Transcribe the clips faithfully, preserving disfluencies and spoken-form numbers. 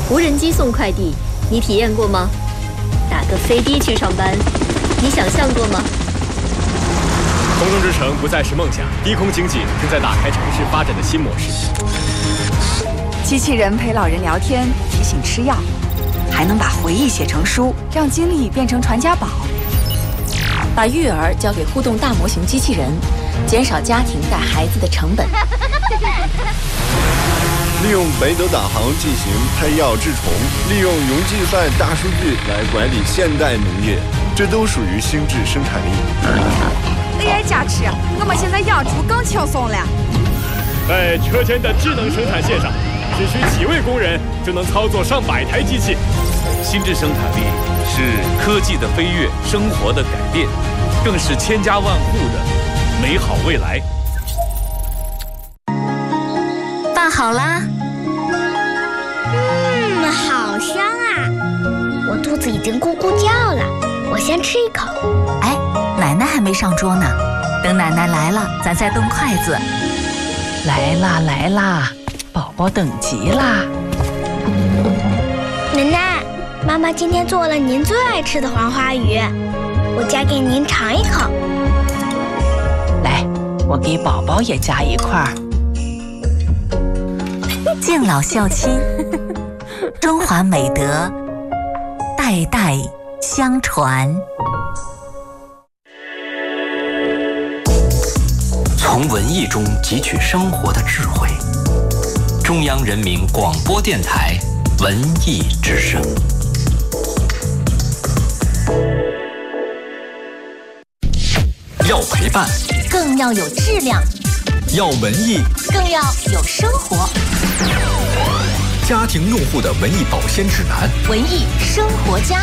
无人机送快递，你体验过吗？打个飞的去上班，你想象过吗？ 空中之城不再是梦想，低空经济正在打开城市发展的新模式。 机器人陪老人聊天，提醒吃药，还能把回忆写成书，让经历变成传家宝。 把育儿交给互动大模型机器人，减少家庭带孩子的成本。 利用北斗导航进行配药治虫，利用云计算大数据来管理现代农业，这都属于心智生产力。 A I 加持，我们现在养猪更轻松了。 在车间的智能生产线上，只需几位工人就能操作上百台机器。 心智生产力是科技的飞跃，生活的改变，更是千家万户的美好未来。 拌好啦。 嗯，好香啊！我肚子已经咕咕叫了，我先吃一口。 哎，奶奶还没上桌呢，等奶奶来了，咱再动筷子。 来啦来啦，宝宝等急啦！ 奶奶，妈妈今天做了您最爱吃的黄花鱼，我夹给您尝一口。 来，我给宝宝也夹一块。 敬老孝亲，中华美德代代相传。 从文艺中汲取生活的智慧。中央人民广播电台文艺之声。要陪伴， 更要有质量； 要文艺， 更要有生活。 家庭用户的文艺保鲜指南， 文艺生活家。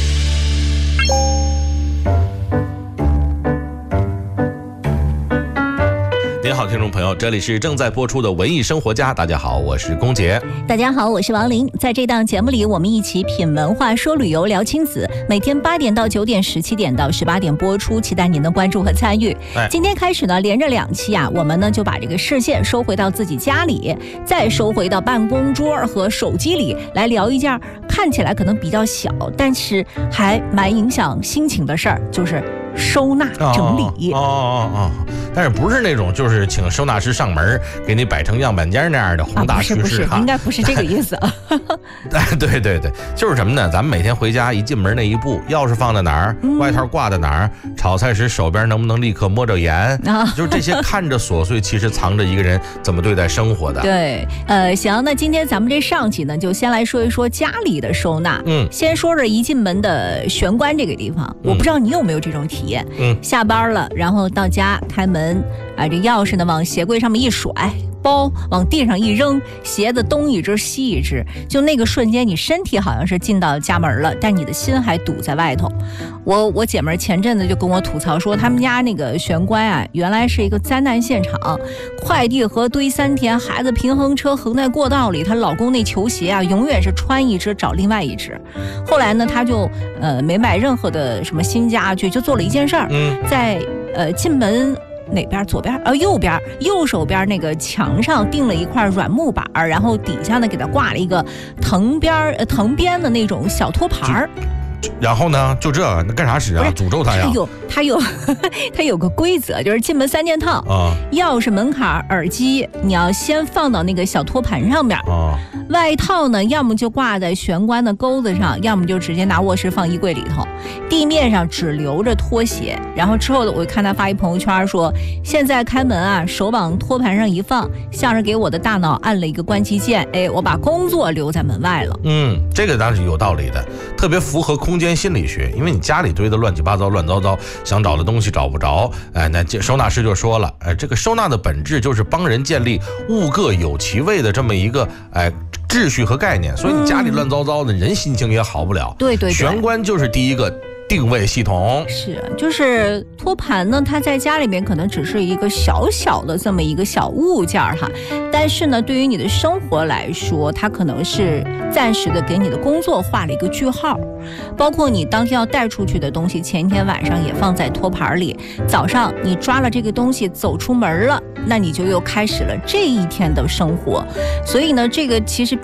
您好，听众朋友，这里是正在播出的文艺生活家。大家好，我是龚杰。 大家好，我是王琳。在这档节目里，我们一起品文化、说旅游、聊亲子。每天八点到九点，十七点到十八点播出，期待您的关注和参与。哎、今天开始呢，连着两期啊，我们呢就把这个视线收回到自己家里，再收回到办公桌和手机里，来聊一件看起来可能比较小，但是还蛮影响心情的事儿，就是收纳整理。 哦哦哦哦，但是不是那种就是请收纳师上门给你摆成样板间那样的宏大叙事、啊、 不是不是，应该不是这个意思啊。 对对对，就是什么呢？咱们每天回家一进门那一步，钥匙放在哪儿，嗯、外套挂在哪儿，炒菜时手边能不能立刻摸着盐，啊、就是这些看着琐碎，其实藏着一个人怎么对待生活的。 对，呃，行，那今天咱们这上集呢，就先来说一说家里的收纳。嗯，先说着一进门的玄关这个地方，嗯、我不知道你有没有这种体验。嗯，下班了，然后到家开门，啊，这钥匙呢往鞋柜上面一甩，包往地上一扔，鞋子东一只西一只，就那个瞬间，你身体好像是进到家门了，但你的心还堵在外头。我我姐妹前阵子就跟我吐槽说，他们家那个玄关啊，原来是一个灾难现场，快递盒堆三天，孩子平衡车横在过道里，她老公那球鞋啊，永远是穿一只找另外一只。后来呢，她就呃没买任何的什么新家具，就做了一件事儿，嗯，在呃进门。哪边？左边？呃，右边，右手边那个墙上钉了一块软木板，然后底下呢给它挂了一个藤边呃藤编的那种小托盘儿。 然后呢，就这那干啥使啊？诅咒他呀！ 他有他有他有个规则，就是进门三件套啊，钥匙、门卡、耳机，你要先放到那个小托盘上面啊。外套呢，要么就挂在玄关的钩子上，要么就直接拿卧室放衣柜里头。地面上只留着拖鞋。然后之后我看他发一朋友圈说，现在开门啊，手往托盘上一放，像是给我的大脑按了一个关机键，哎，我把工作留在门外了。 嗯，这个当然是有道理的，特别符合空间心理学。因为你家里堆得乱七八糟、乱糟糟，想找的东西找不着，哎，那收纳师就说了，哎，这个收纳的本质就是帮人建立物各有其位的这么一个哎秩序和概念，所以你家里乱糟糟的，嗯、人心情也好不了。 对对对， 玄关就是第一个定位系统。 是，就是托盘呢，它在家里面可能只是一个小小的这么一个小物件哈，但是呢，对于你的生活来说，它可能是暂时的给你的工作画了一个句号。包括你当天要带出去的东西，前一天晚上也放在托盘里，早上你抓了这个东西走出门了，那你就又开始了这一天的生活。所以呢，这个其实